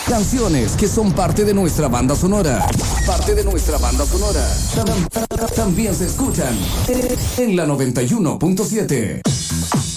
Canciones que son parte de nuestra banda sonora. Parte de nuestra banda sonora. También se escuchan en la 91.7.